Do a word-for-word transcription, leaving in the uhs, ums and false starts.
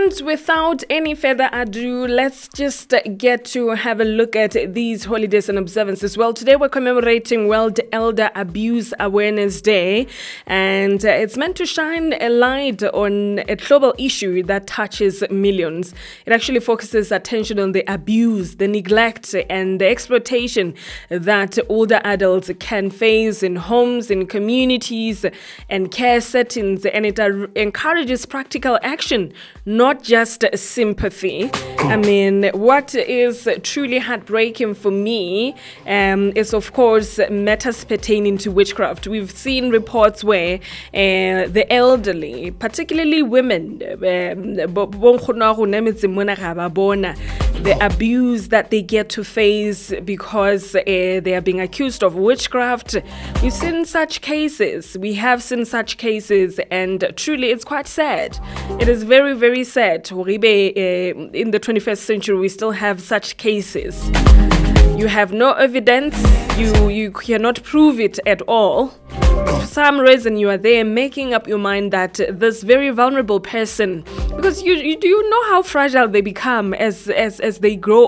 And without any further ado, let's just get to have a look at these holidays and observances. Well, today we're commemorating World Elder Abuse Awareness Day, and uh, it's meant to shine a light on a global issue that touches millions. It actually focuses attention on the abuse, the neglect, and the exploitation that older adults can face in homes, in communities, and care settings, and it uh, encourages practical action, not just sympathy. I mean, what is truly heartbreaking for me um, is, of course, matters pertaining to witchcraft. We've seen reports where uh, the elderly, particularly women, the abuse that they get to face because uh, they are being accused of witchcraft. We've seen such cases. We have seen such cases, and truly, it's quite sad. It is very, very sad. In the twenty-first century, we still have such cases. You have no evidence. You, you cannot prove it at all. For some reason, you are there making up your mind that this very vulnerable person, because you, you do you know how fragile they become as, as, as they grow